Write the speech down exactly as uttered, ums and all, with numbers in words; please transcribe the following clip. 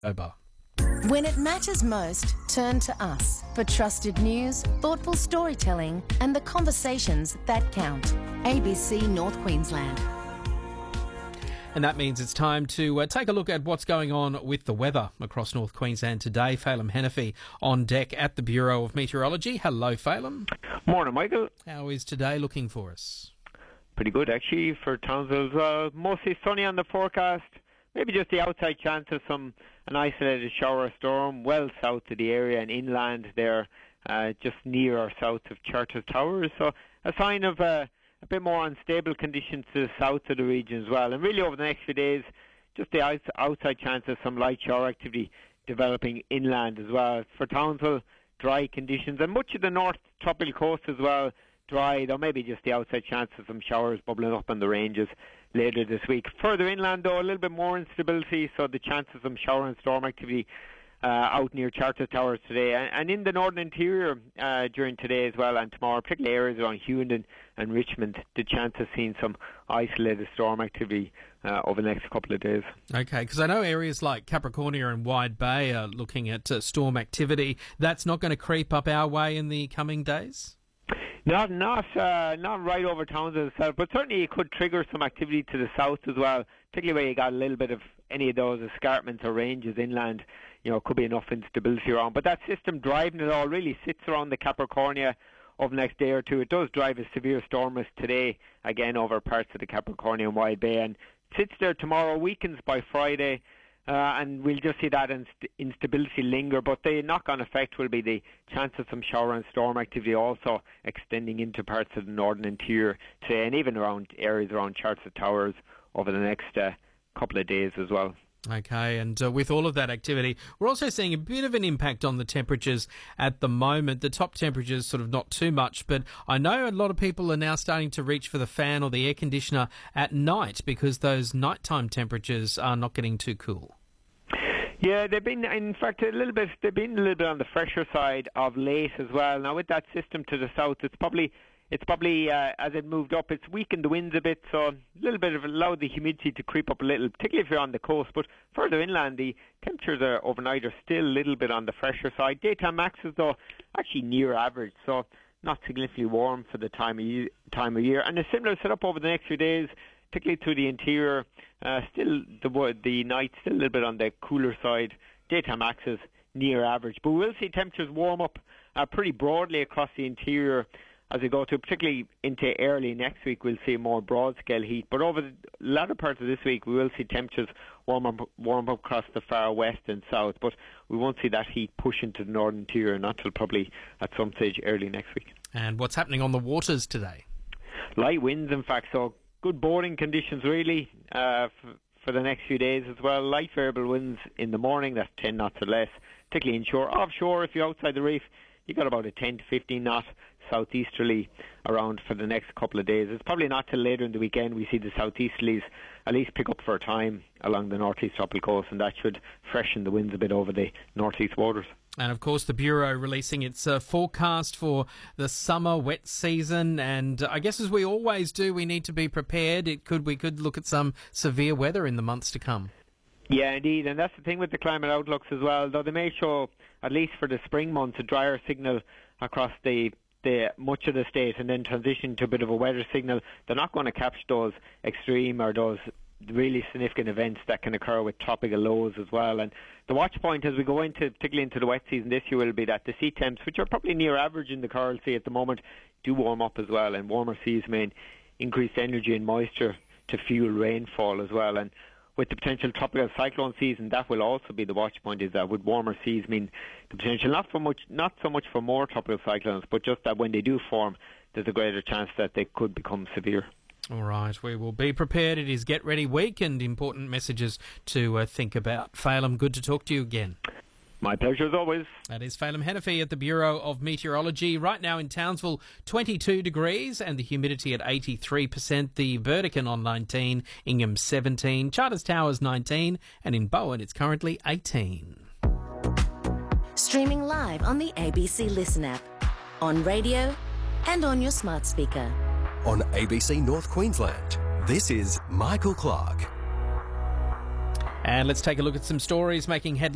Over. When it matters most, turn to us for trusted news, thoughtful storytelling and the conversations that count. A B C North Queensland. And that means it's time to uh, take a look at what's going on with the weather across North Queensland today. Phelim Henefy on deck at the Bureau of Meteorology. Hello, Phelim. Morning, Michael. How is today looking for us? Pretty good, actually, for Townsville as well. Mostly sunny on the forecast. Maybe just the outside chance of some an isolated shower or storm well south of the area and inland there, uh, just near or south of Charters Towers. So a sign of uh, a bit more unstable conditions to the south of the region as well. And really over the next few days, just the outs- outside chance of some light shower activity developing inland as well. For Townsville, dry conditions. And much of the north tropical coast as well, dry, though maybe just the outside chance of some showers bubbling up on the ranges later this week. Further inland, though, a little bit more instability, so the chance of some shower and storm activity uh, out near Charters Towers today. And, and in the northern interior uh, during today as well, and tomorrow, particularly areas around Hughenden and Richmond, the chance of seeing some isolated storm activity uh, over the next couple of days. Okay, because I know areas like Capricornia and Wide Bay are looking at uh, storm activity. That's not going to creep up our way in the coming days? Not not uh, not right over Townsville itself, but certainly it could trigger some activity to the south as well, particularly where you got a little bit of any of those escarpments or ranges inland. You know, could be enough instability around. But that system driving it all really sits around the Capricornia over the next day or two. It does drive a severe storm risk today, again over parts of the Capricornia and Wide Bay, and sits there tomorrow, weakens by Friday. Uh, and we'll just see that inst- instability linger, but the knock-on effect will be the chance of some shower and storm activity also extending into parts of the northern interior today, and even around areas around Charters Towers over the next uh, couple of days as well. Okay, and uh, with all of that activity, we're also seeing a bit of an impact on the temperatures at the moment. The top temperatures sort of not too much, but I know a lot of people are now starting to reach for the fan or the air conditioner at night because those nighttime temperatures are not getting too cool. Yeah, they've been, in fact, a little bit, they've been a little bit on the fresher side of late as well. Now, with that system to the south, it's probably, it's probably uh, as it moved up, it's weakened the winds a bit, so a little bit of allowed the humidity to creep up a little, particularly if you're on the coast. But further inland, the temperatures are overnight are still a little bit on the fresher side. Daytime maxes, though, actually near average, so not significantly warm for the time of year. Time of year. And a similar setup over the next few days, particularly through the interior. Uh, still, the the night still a little bit on the cooler side. Daytime maxes near average, but we'll see temperatures warm up uh, pretty broadly across the interior as we go to, particularly into early next week. We'll see more broad scale heat, but over the latter parts of this week, we will see temperatures warm up, warm up across the far west and south. But we won't see that heat push into the northern interior not till probably at some stage early next week. And what's happening on the waters today? Light winds, in fact, so good boarding conditions really uh, f- for the next few days as well. Light variable winds in the morning, that's ten knots or less, particularly inshore. Offshore, if you're outside the reef, you got about a ten to fifteen knot southeasterly around for the next couple of days. It's probably not till later in the weekend we see the southeasterlies at least pick up for a time along the northeast tropical coast, and that should freshen the winds a bit over the northeast waters. And of course, the Bureau releasing its uh, forecast for the summer wet season. And uh, I guess, as we always do, we need to be prepared. It could we could look at some severe weather in the months to come. Yeah, indeed, and that's the thing with the climate outlooks as well. Though they may show, at least for the spring months, a drier signal across the the much of the state, and then transition to a bit of a wetter signal. They're not going to capture those extreme or those really significant events that can occur with tropical lows as well. And the watch point as we go into, particularly into the wet season this year, will be that the sea temps, which are probably near average in the Coral Sea at the moment, do warm up as well, and warmer seas mean increased energy and moisture to fuel rainfall as well. And with the potential tropical cyclone season, that will also be the watch point, is that with warmer seas mean the potential not for much, not so much for more tropical cyclones, but just that when they do form, there's a greater chance that they could become severe. All right, we will be prepared. It is Get Ready Week, and important messages to uh, think about. Phelim, good to talk to you again. My pleasure as always. That is Phelim Henefy at the Bureau of Meteorology. Right now in Townsville, twenty-two degrees and the humidity at eighty-three percent. The Burdekin on nineteen, Ingham seventeen, Charters Towers nineteen, and in Bowen it's currently eighteen. Streaming live on the A B C Listen app, on radio and on your smart speaker. On A B C North Queensland, this is Michael Clark. And let's take a look at some stories making headlines.